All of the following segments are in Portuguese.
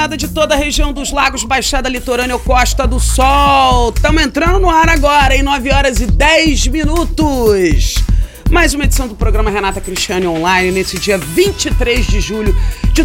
amada de toda a região dos lagos, Baixada Litorânea ou Costa do Sol. Estamos entrando no ar agora, em 9 horas e 10 minutos. Mais uma edição do programa Renata Cristiane Online, nesse dia 23 de julho de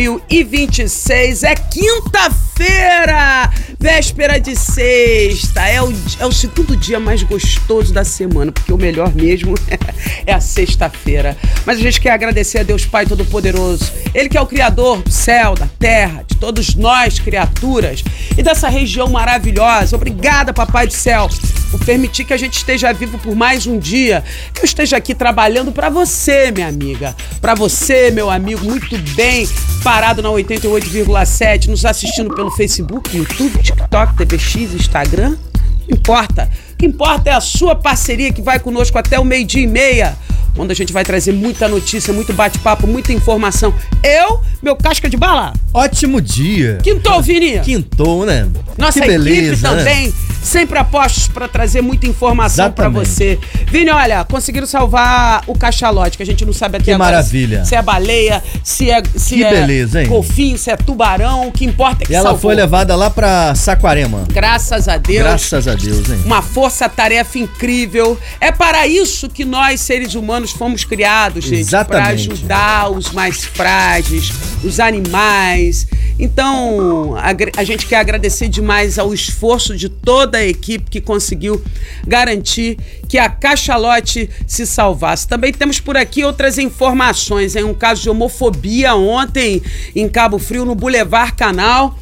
2026. É quinta-feira, véspera de sexta. É o segundo dia mais gostoso da semana, porque o melhor mesmo é a sexta-feira. Mas a gente quer agradecer a Deus Pai Todo-Poderoso. Ele que é o Criador do céu, da terra, de todos nós, criaturas, e dessa região maravilhosa. Obrigada, Papai do Céu, por permitir que a gente esteja vivo por mais um dia, que eu esteja aqui trabalhando para você, minha amiga, para você, meu amigo, muito bem, parado na 88,7, nos assistindo pelo Facebook, YouTube, TikTok, TVX, Instagram. Não importa. O que importa é a sua parceria que vai conosco até o 12:30, onde a gente vai trazer muita notícia, muito bate-papo, muita informação. Meu casca de bala. Ótimo dia. Quintou, Vini. Quintou, né? Nossa que beleza, equipe também, né? Sempre apostos para trazer muita informação para você. Vini, olha, conseguiram salvar o cachalote, que a gente não sabe até que agora. Maravilha. Se é baleia, se é beleza, hein? Golfinho, se é tubarão, o que importa é que ela salvou. Foi levada lá pra Saquarema. Graças a Deus. Graças a Deus, hein? Uma força-tarefa incrível. É para isso que nós, seres humanos, fomos criados, gente. Exatamente. Para ajudar os mais frágeis, os animais. Então, a gente quer agradecer demais ao esforço de toda a equipe que conseguiu garantir que a cachalote se salvasse. Também temos por aqui outras informações, um caso de homofobia ontem em Cabo Frio, no Boulevard Canal.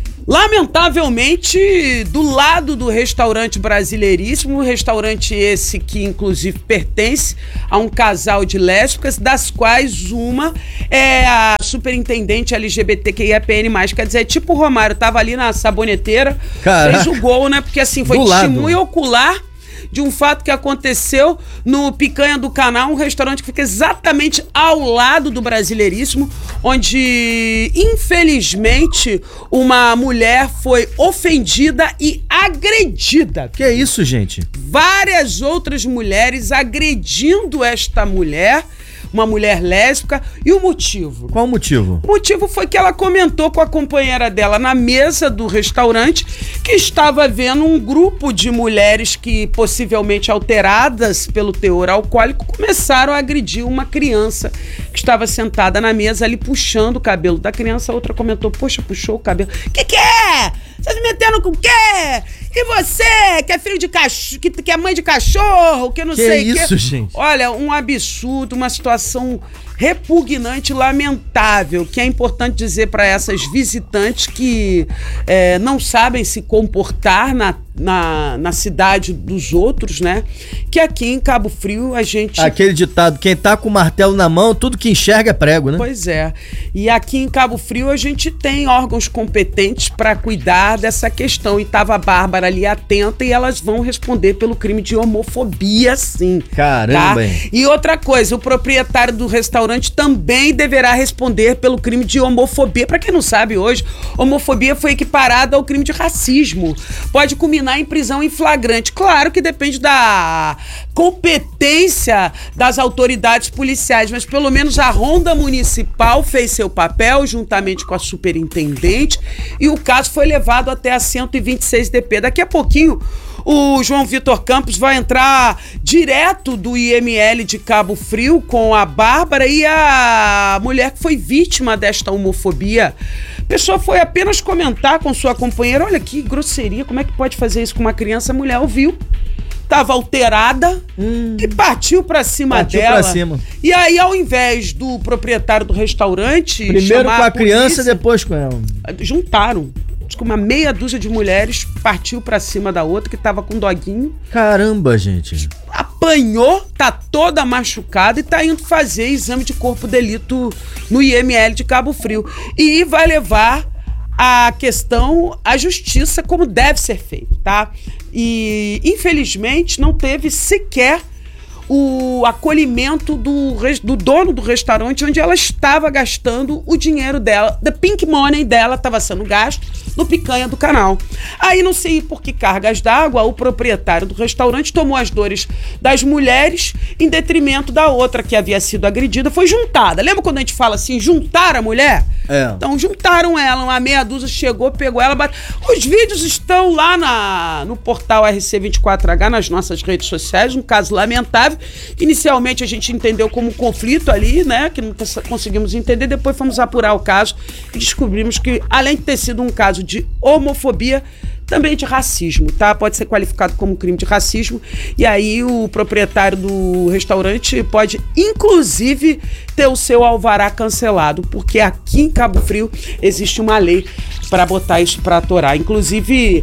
Lamentavelmente, do lado do restaurante Brasileiríssimo, restaurante esse que inclusive pertence a um casal de lésbicas, das quais uma é a superintendente LGBTQIAPN+, quer dizer, tipo o Romário, tava ali na saboneteira, Caraca. fez o gol, né, porque assim, foi testemunha ocular de um fato que aconteceu no Picanha do Canal, um restaurante que fica exatamente ao lado do Brasileiríssimo, onde, infelizmente, uma mulher foi ofendida e agredida. Que é isso, gente? Várias outras mulheres agredindo esta mulher, uma mulher lésbica. E o motivo? Qual o motivo? O motivo foi que ela comentou com a companheira dela na mesa do restaurante que estava vendo um grupo de mulheres que, possivelmente alteradas pelo teor alcoólico, começaram a agredir uma criança que estava sentada na mesa ali, puxando o cabelo da criança. A outra comentou: poxa, puxou o cabelo. Que é? Vocês me metendo com o quê? E você, que é filho de cachorro, que é mãe de cachorro, que não sei o quê. Que isso, gente? Olha, um absurdo, uma situação repugnante, lamentável, que é importante dizer para essas visitantes que não sabem se comportar na cidade dos outros, né? Que aqui em Cabo Frio a gente... Aquele ditado, quem tá com o martelo na mão, tudo que enxerga é prego, né? Pois é. E aqui em Cabo Frio a gente tem órgãos competentes para cuidar dessa questão. E tava a Bárbara ali atenta e elas vão responder pelo crime de homofobia, sim. Caramba, tá? hein? E outra coisa, o proprietário do restaurante também deverá responder pelo crime de homofobia. Para quem não sabe, hoje, homofobia foi equiparada ao crime de racismo. Pode culminar em prisão em flagrante. Claro que depende da competência das autoridades policiais, mas pelo menos a Ronda Municipal fez seu papel juntamente com a superintendente e o caso foi levado até a 126 DP. Daqui a pouquinho o João Vitor Campos vai entrar direto do IML de Cabo Frio com a Bárbara e a mulher que foi vítima desta homofobia. A pessoa foi apenas comentar com sua companheira: olha que grosseria, como é que pode fazer isso com uma criança? A mulher ouviu, tava alterada e partiu pra cima dela. Pra cima. E aí, ao invés do proprietário do restaurante primeiro com a criança, polícia, depois com ela. Juntaram. Com uma meia dúzia de mulheres, partiu pra cima da outra que tava com doguinho. Caramba, gente. Apanhou, tá toda machucada e tá indo fazer exame de corpo de delito no IML de Cabo Frio. E vai levar a questão à justiça como deve ser feito, tá? E, infelizmente, não teve sequer o acolhimento do dono do restaurante onde ela estava gastando o dinheiro dela, the pink money dela estava sendo gasto no Picanha do Canal. Aí não sei por que cargas d'água, o proprietário do restaurante tomou as dores das mulheres em detrimento da outra que havia sido agredida, foi juntada. Lembra quando a gente fala assim, juntar a mulher? É. Então juntaram ela, uma meia dúzia chegou, pegou ela, Os vídeos estão lá no portal RC24H, nas nossas redes sociais, um caso lamentável. Inicialmente a gente entendeu como um conflito ali, né, que não conseguimos entender, depois fomos apurar o caso e descobrimos que, além de ter sido um caso de homofobia, também de racismo, tá? Pode ser qualificado como crime de racismo, e aí o proprietário do restaurante pode, inclusive, ter o seu alvará cancelado, porque aqui em Cabo Frio existe uma lei para botar isso para atorar. Inclusive,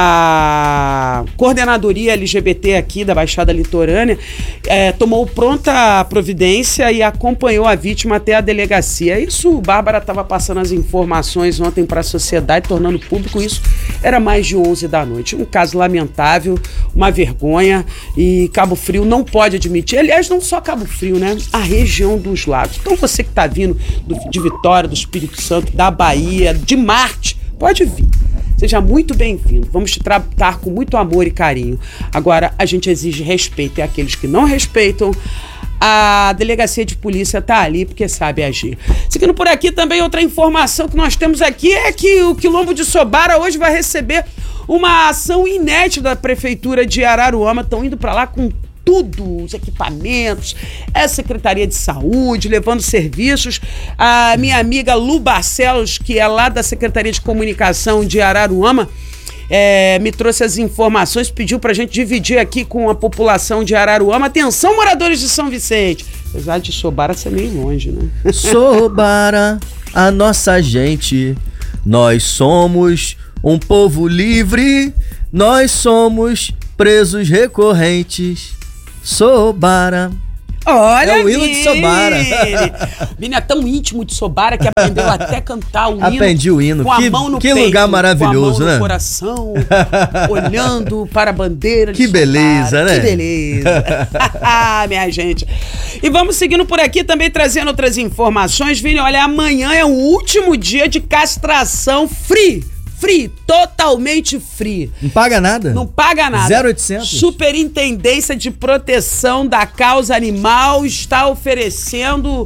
a coordenadoria LGBT aqui da Baixada Litorânea tomou pronta providência e acompanhou a vítima até a delegacia. Isso, Bárbara estava passando as informações ontem para a sociedade, tornando público isso. Era mais de 11 da noite. Um caso lamentável, uma vergonha, e Cabo Frio não pode admitir. Aliás, não só Cabo Frio, né? A região dos lagos. Então você que está vindo de Vitória, do Espírito Santo, da Bahia, de Marte, pode vir. Seja muito bem-vindo. Vamos te tratar com muito amor e carinho. Agora, a gente exige respeito. E aqueles que não respeitam, a delegacia de polícia está ali porque sabe agir. Seguindo por aqui também, outra informação que nós temos aqui é que o Quilombo de Sobara hoje vai receber uma ação inédita da Prefeitura de Araruama. Estão indo para lá com tudo, os equipamentos, a Secretaria de Saúde, levando serviços. A minha amiga Lu Barcelos, que é lá da Secretaria de Comunicação de Araruama, me trouxe as informações, pediu pra gente dividir aqui com a população de Araruama. Atenção, moradores de São Vicente. Apesar de Sobara ser meio longe, né? Sobara, a nossa gente, nós somos um povo livre, nós somos presos recorrentes. Sobara. Olha, é o hino de Sobara. Vini é tão íntimo de Sobara que aprendeu até cantar o hino. Aprendi o hino. Com a mão no peito. Que lugar maravilhoso, com a mão né? no coração, olhando para a bandeira de Que Sobara. beleza, né? Que beleza. Minha gente. E vamos seguindo por aqui também, trazendo outras informações. Vini, olha, amanhã é o último dia de castração free, totalmente free. Não paga nada? Não paga nada. 0800. Superintendência de Proteção da Causa Animal está oferecendo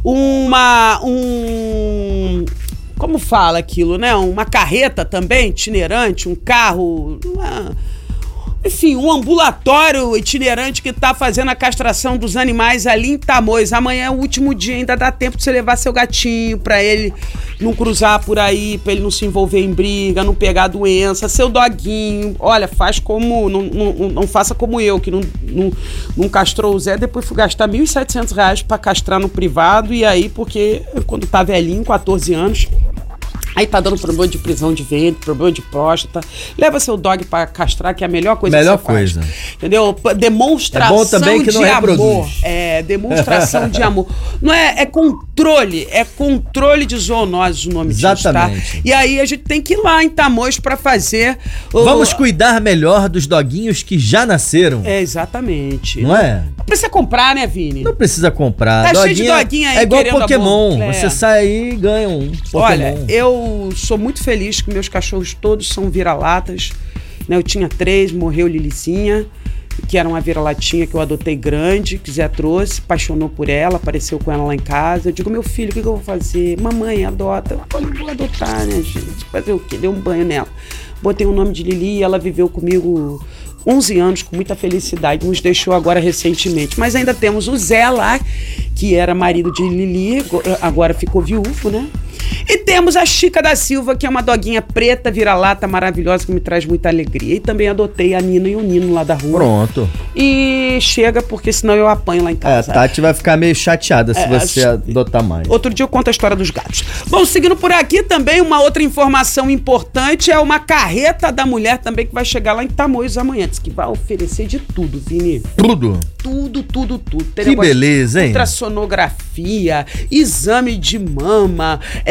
como fala aquilo, né? Uma carreta também, itinerante, um carro, enfim, um ambulatório itinerante que está fazendo a castração dos animais ali em Tamoios. Amanhã é o último dia, ainda dá tempo de você levar seu gatinho para ele não cruzar por aí, para ele não se envolver em briga, não pegar doença. Seu doguinho, olha, faz como, não faça como eu, que não castrou o Zé, depois fui gastar R$ 1.700 para castrar no privado, e aí, porque quando tá velhinho, 14 anos... Aí tá dando problema de prisão de ventre, problema de próstata. Leva seu dog pra castrar, que é a melhor coisa que você faz. Entendeu? Demonstração é bom também que não de reproduz. amor. Demonstração de amor. Não é controle de zoonoses o nome disso, tá? E aí a gente tem que ir lá em Tamoios pra fazer... Vamos cuidar melhor dos doguinhos que já nasceram. Exatamente. Não é? Não precisa comprar, né, Vini? Não precisa comprar. Tá cheio de doguinho aí. É igual Pokémon. Você sai aí e ganha um Pokémon. Olha, eu sou muito feliz que meus cachorros todos são vira-latas, né? Eu tinha 3, morreu Lilicinha, que era uma vira-latinha que eu adotei grande, que Zé trouxe, apaixonou por ela, apareceu com ela lá em casa. Eu digo, meu filho, o que eu vou fazer? Mamãe, adota. Eu falei, vou adotar, né, gente? Fazer o quê? Dei um banho nela. Botei o nome de Lili e ela viveu comigo 11 anos com muita felicidade, nos deixou agora recentemente. Mas ainda temos o Zé lá, que era marido de Lili, agora ficou viúvo, né? E temos a Chica da Silva, que é uma doguinha preta, vira-lata, maravilhosa, que me traz muita alegria. E também adotei a Nina e o Nino lá da rua. Pronto. E chega, porque senão eu apanho lá em casa. A Tati vai ficar meio chateada se você adotar mais. Outro dia eu conto a história dos gatos. Bom, seguindo por aqui também, uma outra informação importante é uma carreta da mulher também que vai chegar lá em Tamoios amanhã. Diz que vai oferecer de tudo, Vini. Tudo? Tudo. Que beleza, hein? Ultrassonografia, exame de mama,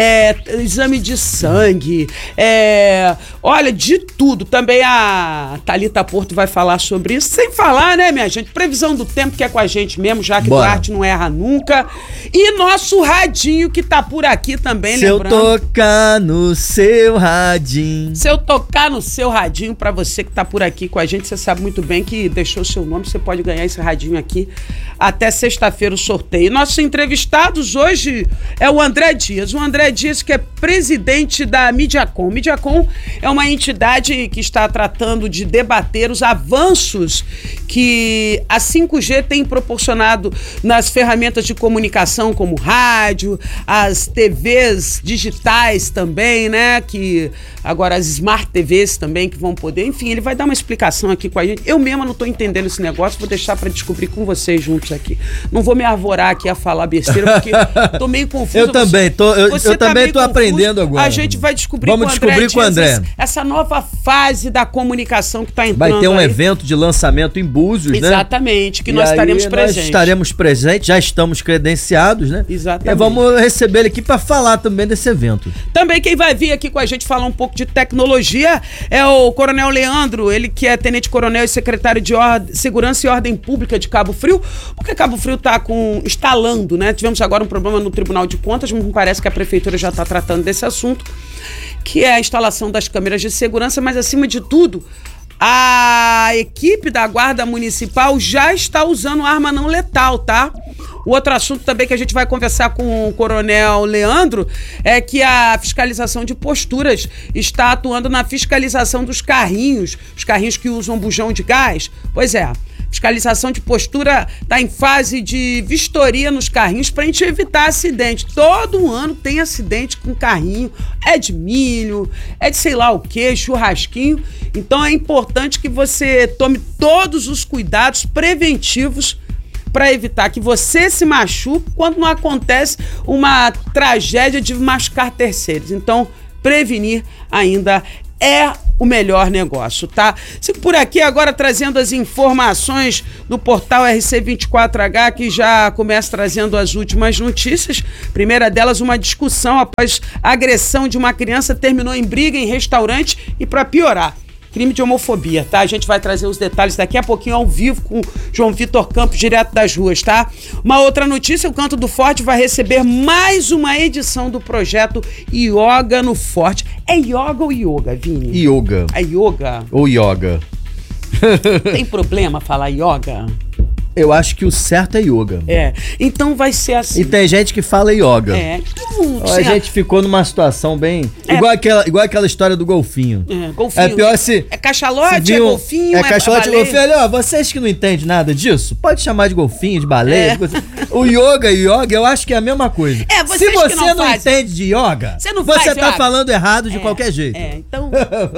exame de sangue, olha, de tudo. Também a Thalita Porto vai falar sobre isso, sem falar, né, minha gente? Previsão do tempo que é com a gente mesmo, já que Duarte não erra nunca. E nosso radinho que tá por aqui também, lembrando. Se eu tocar no seu radinho. Se eu tocar no seu radinho, pra você que tá por aqui com a gente, você sabe muito bem que deixou o seu nome, você pode ganhar esse radinho aqui até sexta-feira o sorteio. Nossos entrevistados hoje é o André Dias. O André Dias, que é presidente da Mediacom. Mediacom é uma entidade que está tratando de debater os avanços que a 5G tem proporcionado nas ferramentas de comunicação como rádio, as TVs digitais também, né? Que agora as Smart TVs também que vão poder. Enfim, ele vai dar uma explicação aqui com a gente. Eu mesma não estou entendendo esse negócio, vou deixar para descobrir com vocês juntos aqui. Não vou me arvorar aqui a falar besteira, porque tô meio confuso. Eu também tô aprendendo agora. A gente vai descobrir com o André. Essa nova fase da comunicação que está entrando. Vai ter um evento de lançamento em Búzios, né? Exatamente, que nós estaremos presentes. Nós estaremos presentes, já estamos credenciados, né? Exatamente. E vamos receber ele aqui para falar também desse evento. Também quem vai vir aqui com a gente falar um pouco de tecnologia é o Coronel Leandro, ele que é tenente-coronel e secretário de Segurança e Ordem Pública de Cabo Frio, porque Cabo Frio está instalando, né? Tivemos agora um problema no Tribunal de Contas, mas me parece que a prefeitura já está tratando desse assunto, que é a instalação das câmeras de segurança, mas acima de tudo, a equipe da Guarda Municipal já está usando arma não letal, tá? O outro assunto também que a gente vai conversar com o Coronel Leandro é que a fiscalização de posturas está atuando na fiscalização dos carrinhos, os carrinhos que usam bujão de gás. Pois é, fiscalização de postura está em fase de vistoria nos carrinhos para a gente evitar acidente. Todo ano tem acidente com carrinho, é de milho, é de sei lá o que, churrasquinho. Então é importante que você tome todos os cuidados preventivos para evitar que você se machuque quando não acontece uma tragédia de machucar terceiros. Então, prevenir ainda é o melhor negócio, tá? Sigo por aqui agora trazendo as informações do portal RC24H, que já começa trazendo as últimas notícias. Primeira delas, uma discussão após a agressão de uma criança terminou em briga em restaurante e, para piorar, crime de homofobia, tá? A gente vai trazer os detalhes daqui a pouquinho ao vivo com João Vitor Campos, direto das ruas, tá? Uma outra notícia, o Canto do Forte vai receber mais uma edição do projeto Yoga no Forte. É yoga ou yoga, Vini? Yoga. É yoga? Ou yoga. Tem problema falar yoga? Eu acho que o certo é yoga. Então vai ser assim. E tem gente que fala yoga. A gente ficou numa situação bem... Igual aquela história do golfinho. Golfinho. É pior se... É cachalote, é golfinho, é cachalote, golfinho. Olha, vocês que não entendem nada disso, pode chamar de golfinho, de baleia. O yoga e yoga, eu acho que é a mesma coisa. Se você não entende de yoga, você tá falando errado de qualquer jeito. Então...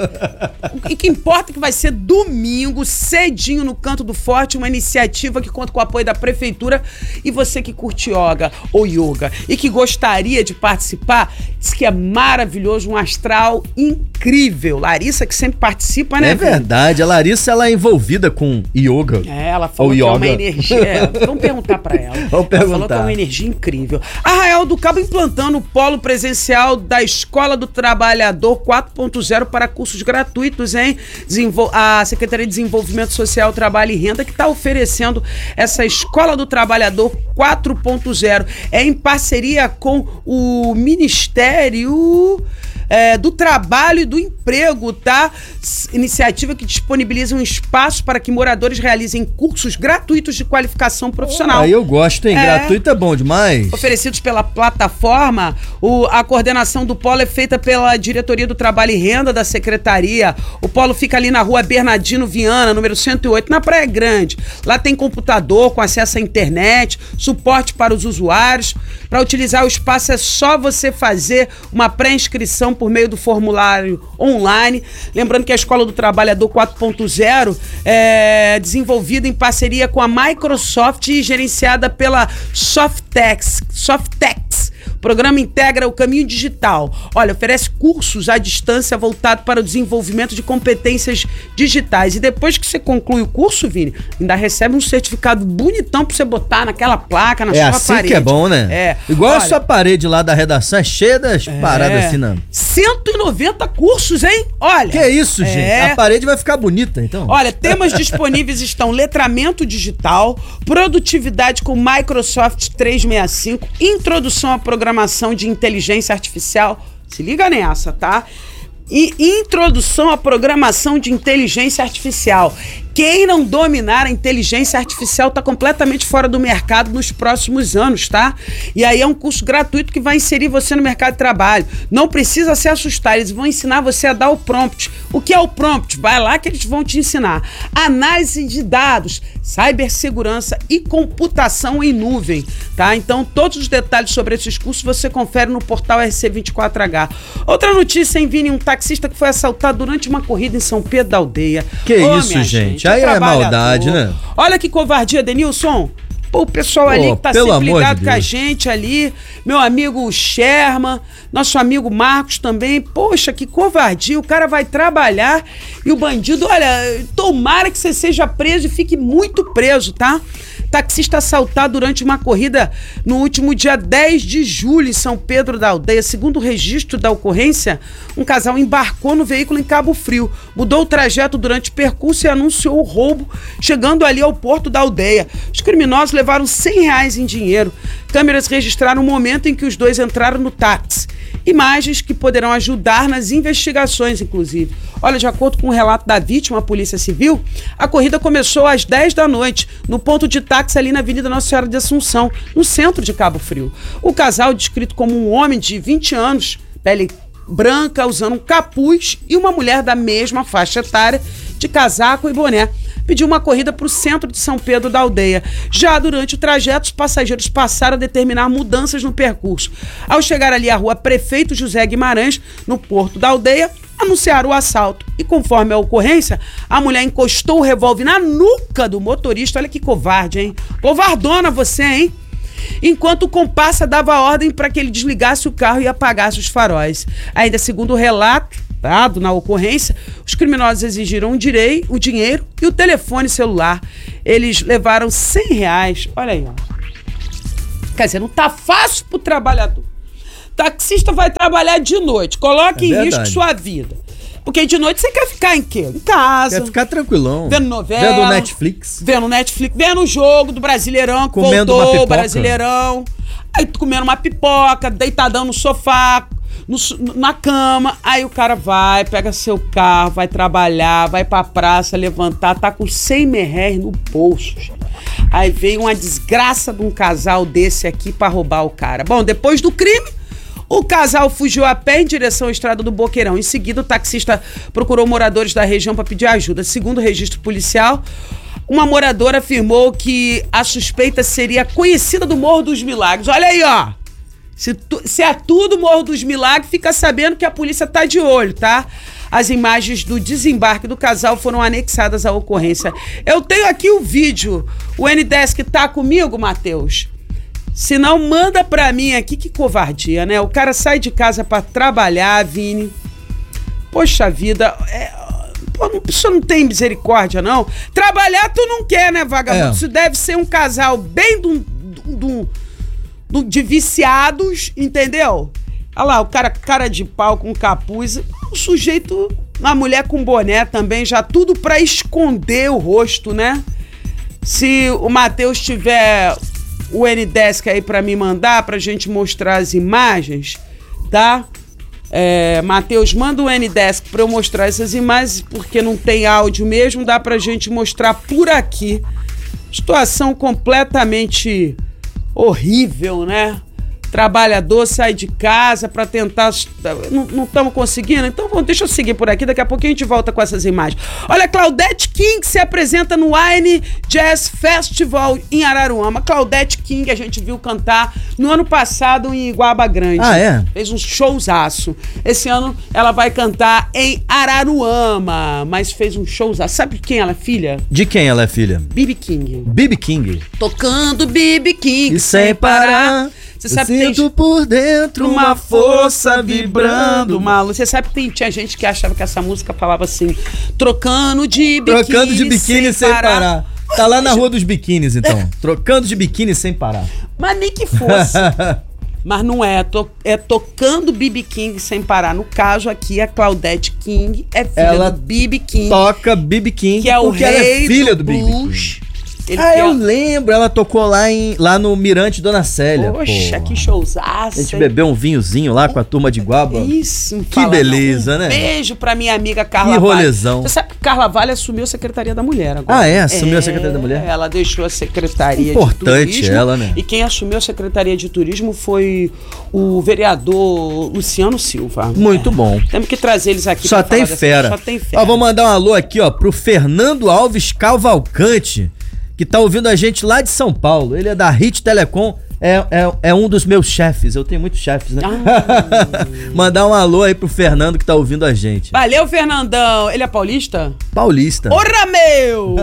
O que importa é que vai ser domingo, cedinho, no Canto do Forte, uma iniciativa que conta com o apoio da prefeitura. E você que curte yoga ou yoga e que gostaria de participar, diz que é maravilhoso, um astral incrível. Larissa, que sempre participa, né? É verdade, a Larissa, ela é envolvida com yoga. Ela falou que é uma energia. Vamos perguntar pra ela. Vamos perguntar. Ela falou que é uma energia incrível. Arraial do Cabo implantando o polo presencial da Escola do Trabalhador 4.0 para cursos gratuitos, hein? A Secretaria de Desenvolvimento Social, Trabalho e Renda, que está oferecendo essa Escola do Trabalhador 4.0. É em parceria com o Ministério do Trabalho e do Emprego, tá? Iniciativa que disponibiliza um espaço para que moradores realizem cursos gratuitos de qualificação profissional. Aí eu gosto, hein? Gratuito é bom demais. Oferecidos pela plataforma, a coordenação do polo é feita pela Diretoria do Trabalho e Renda da Secretaria. O polo fica ali na rua Bernardino Viana, número 108, na Praia Grande. Lá tem computador com acesso à internet, suporte para os usuários. Para utilizar o espaço é só você fazer uma pré-inscrição por meio do formulário online. Lembrando que a Escola do Trabalhador 4.0 é desenvolvida em parceria com a Microsoft e gerenciada pela Softex. O programa integra o Caminho Digital. Olha, oferece cursos à distância voltado para o desenvolvimento de competências digitais. E depois que você conclui o curso, Vini, ainda recebe um certificado bonitão pra você botar naquela placa, na sua assim parede. Que é bom, né? Igual a sua parede lá da redação, é cheia das paradas assim, não. 190 cursos, hein? Olha. Que isso, gente? A parede vai ficar bonita, então. Olha, temas disponíveis estão letramento digital, produtividade com Microsoft 365, introdução à programação de inteligência artificial. Se liga nessa, tá? E introdução à programação de inteligência artificial. Quem não dominar a inteligência artificial está completamente fora do mercado nos próximos anos, tá? E aí é um curso gratuito que vai inserir você no mercado de trabalho. Não precisa se assustar, eles vão ensinar você a dar o prompt. O que é o prompt? Vai lá que eles vão te ensinar. Análise de dados, cibersegurança e computação em nuvem, tá? Então todos os detalhes sobre esses cursos você confere no portal RC24H. Outra notícia, hein, Vini? Um taxista que foi assaltado durante uma corrida em São Pedro da Aldeia. Que isso, gente? Aí é maldade, né? Olha que covardia, Denilson. Pô, o pessoal ali que tá sempre ligado com a gente ali, meu amigo Sherman, nosso amigo Marcos também. Poxa, que covardia, o cara vai trabalhar e o bandido, olha, tomara que você seja preso e fique muito preso, tá? Taxista assaltado durante uma corrida no último dia 10 de julho em São Pedro da Aldeia. Segundo o registro da ocorrência, um casal embarcou no veículo em Cabo Frio, mudou o trajeto durante o percurso e anunciou o roubo, chegando ali ao porto da aldeia. Os criminosos levaram R$100 em dinheiro. Câmeras registraram o momento em que os dois entraram no táxi. Imagens que poderão ajudar nas investigações, inclusive. Olha, de acordo com o relato da vítima, a Polícia Civil, a corrida começou às 10 da noite, no ponto de táxi ali na Avenida Nossa Senhora de Assunção, no centro de Cabo Frio. O casal, descrito como um homem de 20 anos, pele branca, usando um capuz, e uma mulher da mesma faixa etária, de casaco e boné, pediu uma corrida para o centro de São Pedro da Aldeia. Já durante o trajeto, os passageiros passaram a determinar mudanças no percurso. Ao chegar ali à rua Prefeito José Guimarães, no porto da Aldeia, anunciaram o assalto. E conforme a ocorrência, a mulher encostou o revólver na nuca do motorista. Olha que covarde, hein? Covardona você, hein? Enquanto o comparsa dava ordem para que ele desligasse o carro e apagasse os faróis. Ainda segundo o relato dado na ocorrência, os criminosos exigiram o dinheiro e o telefone celular. Eles levaram R$100. Olha aí, ó. Quer dizer, não tá fácil pro trabalhador. Taxista vai trabalhar de noite. Coloque em risco sua vida. Porque de noite você quer ficar em quê? Em casa. Quer ficar tranquilão. Vendo novela. Vendo Netflix. Vendo o jogo do Brasileirão, que comendo voltou o Brasileirão. Aí tu comendo uma pipoca, deitadão no sofá, na cama. Aí o cara vai, pega seu carro, vai trabalhar, vai pra praça, levantar, tá com R$100 no bolso, gente. Aí veio uma desgraça de um casal desse aqui pra roubar o cara. Bom, depois do crime, o casal fugiu a pé em direção à estrada do Boqueirão. Em seguida, o taxista procurou moradores da região para pedir ajuda. Segundo o registro policial, uma moradora afirmou que a suspeita seria conhecida do Morro dos Milagres. Olha aí, ó. Se é tudo Morro dos Milagres, fica sabendo que a polícia tá de olho, tá? As imagens do desembarque do casal foram anexadas à ocorrência. Eu tenho aqui o vídeo. O N-Desk tá comigo, Matheus? Se não, manda pra mim aqui. Que covardia, né? O cara sai de casa pra trabalhar, Vini. Poxa vida, isso não tem misericórdia, não. Trabalhar tu não quer, né, vagabundo? Isso deve ser um casal bem de viciados, entendeu? Olha lá, o cara de pau com capuz. O sujeito, a mulher com boné também, já tudo pra esconder o rosto, né? Se o Matheus tiver o N-Desk aí pra me mandar, pra gente mostrar as imagens, tá? Matheus, manda o N-Desk pra eu mostrar essas imagens, porque não tem áudio mesmo, dá pra gente mostrar por aqui. Situação completamente horrível, né? Trabalhador sai de casa pra tentar... Não estamos conseguindo? Então deixa eu seguir por aqui, daqui a pouquinho a gente volta com essas imagens. Olha, Claudette King se apresenta no Wine Jazz Festival em Araruama. Claudette King a gente viu cantar no ano passado em Iguaba Grande. Ah, é? Fez um showzaço. Esse ano ela vai cantar em Araruama, mas fez um showzaço. Sabe de quem ela é filha? De quem ela é filha? B.B. King. B.B. King. Tocando B.B. King e sem parar. Você sabe que sinto por dentro uma força vibrando. Você sabe que tinha gente que achava que essa música falava assim, trocando de biquíni sem parar. Tá lá na Rua dos Biquínis, então. Trocando de biquíni sem parar. Mas nem que fosse. Mas não é, é tocando B.B. King sem parar. No caso aqui, a Claudette King é filha do B.B. King. Toca B.B. King que é o rei ela é filha do B.B. King. Eu lembro, ela tocou lá no Mirante Dona Célia. Poxa, que showzaço. A gente bebeu um vinhozinho lá com a turma de Guaba. Isso, que beleza, né? Beijo pra minha amiga Carla Vale. Que rolezão. Você sabe que Carla Vale assumiu a Secretaria da Mulher agora. Assumiu a Secretaria da Mulher? Ela deixou a Secretaria Importante de Turismo. Ela, né? E quem assumiu a Secretaria de Turismo foi o vereador Luciano Silva. Muito bom. Temos que trazer eles aqui. Só tem fera. Só tem fera. Vou mandar um alô aqui, pro Fernando Alves Cavalcante, que tá ouvindo a gente lá de São Paulo. Ele é da Hit Telecom, é um dos meus chefes. Eu tenho muitos chefes, né? Mandar um alô aí pro Fernando que tá ouvindo a gente. Valeu, Fernandão. Ele é paulista? Paulista. Porra, meu!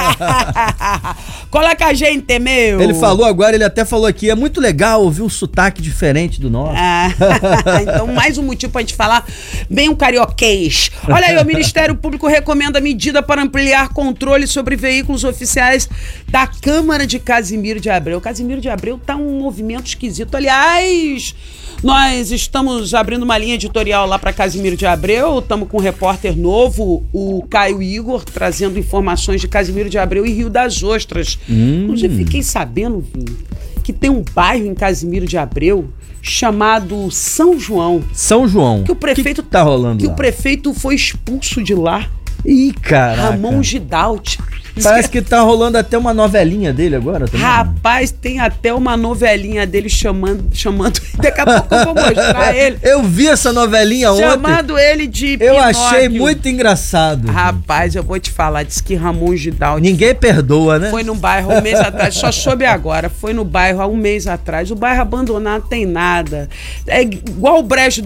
Coloca a gente, meu! Ele falou agora, ele até falou aqui, é muito legal ouvir um sotaque diferente do nosso. Então mais um motivo pra gente falar bem um carioquês. Olha aí, o Ministério Público recomenda medida para ampliar controle sobre veículos oficiais da Câmara de Casimiro de Abreu. Casimiro de Abreu tá um movimento esquisito. Aliás, nós estamos abrindo uma linha editorial lá para Casimiro de Abreu. Estamos com um repórter novo, o Caio Igor, trazendo informações de Casimiro de Abreu e Rio das Ostras. Inclusive, fiquei sabendo, Vinho, que tem um bairro em Casimiro de Abreu chamado São João. São João. Que o prefeito tá rolando que lá? O prefeito foi expulso de lá. Ih, caraca. Ramon Gidalt. Parece que tá rolando até uma novelinha dele agora também. Rapaz, tem até uma novelinha dele chamando. Daqui a pouco eu vou mostrar ele. Eu vi essa novelinha ontem. Chamando ele de Eu achei muito engraçado. Rapaz, eu vou te falar, disse que Ramon Gidalt. Ninguém perdoa, né? Foi no bairro há um mês atrás, só soube agora. Foi no bairro há um mês atrás. O bairro abandonado tem nada. É igual o Brejo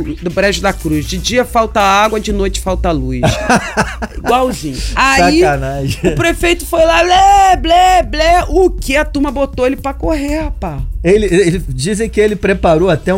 da Cruz. De dia falta água, de noite falta luz. Igualzinho. Aí, sacanagem. O prefeito foi lá, blé. O que? A turma botou ele pra correr, rapaz. Ele dizem que ele preparou até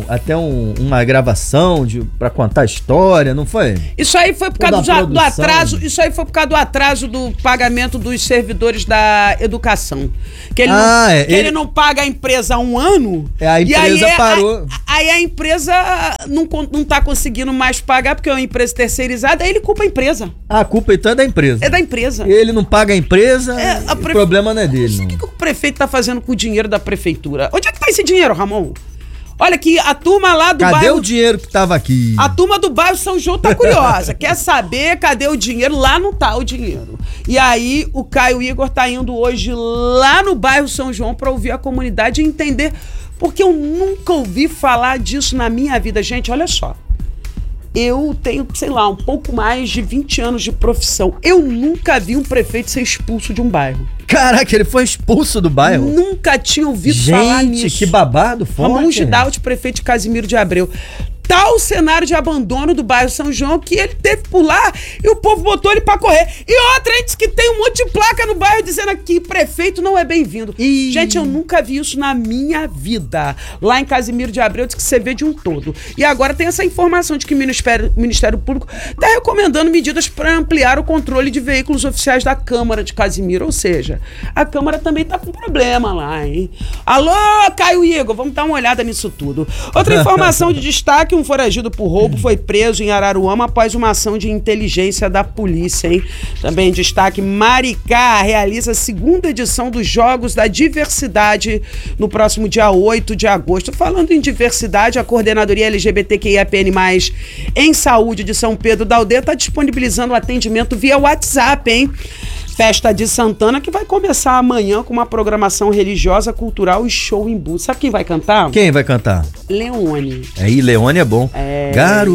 uma gravação pra contar a história, não foi? Isso aí foi por causa do atraso. Isso aí foi por causa do atraso do pagamento dos servidores da educação. Que ele não paga a empresa há um ano. A empresa parou. Aí a empresa não tá conseguindo mais pagar, porque é uma empresa terceirizada, aí ele culpa a empresa. A culpa então é da empresa. É da empresa. Ele não paga a empresa, o problema não é dele. O que o prefeito tá fazendo com o dinheiro da prefeitura? Onde é que tá esse dinheiro, Ramon? Olha que a turma lá do bairro... Cadê o dinheiro que tava aqui? A turma do bairro São João tá curiosa. Quer saber cadê o dinheiro? Lá não tá o dinheiro. E aí o Caio Igor tá indo hoje lá no bairro São João pra ouvir a comunidade e entender, porque eu nunca ouvi falar disso na minha vida. Gente, olha só. Eu tenho, sei lá, um pouco mais de 20 anos de profissão. Eu nunca vi um prefeito ser expulso de um bairro. Caraca, ele foi expulso do bairro? Nunca tinha ouvido falar nisso. Gente, que babado forte. Ramon Gidalt, prefeito de Casimiro de Abreu. Tal cenário de abandono do bairro São João que ele teve por lá e o povo botou ele pra correr. E outra, ele disse que tem um monte de placa no bairro dizendo aqui, prefeito não é bem-vindo. Gente, eu nunca vi isso na minha vida. Lá em Casimiro de Abreu diz que você vê de um todo. E agora tem essa informação de que o Ministério Público tá recomendando medidas para ampliar o controle de veículos oficiais da Câmara de Casimiro. Ou seja, a Câmara também tá com problema lá, hein? Alô, Caio Igor, vamos dar uma olhada nisso tudo. Outra informação de destaque: um foragido por roubo foi preso em Araruama após uma ação de inteligência da polícia, hein? Também destaque: Maricá realiza a segunda edição dos Jogos da Diversidade no próximo dia 8 de agosto. Falando em diversidade, a Coordenadoria LGBTQIAPN+, em Saúde de São Pedro da Aldeia está disponibilizando atendimento via WhatsApp, hein? Festa de Santana, que vai começar amanhã com uma programação religiosa, cultural e show em bus. Sabe quem vai cantar? Quem vai cantar? Leone. Aí, Leone é bom. É... Garoto.